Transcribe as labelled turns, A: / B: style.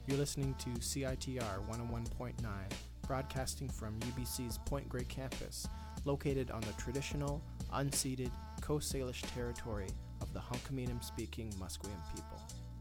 A: You're listening to CITR 101.9, broadcasting from UBC's Point Grey campus, located on the traditional, unceded Coast Salish territory of the Hunkaminam-speaking Musqueam people.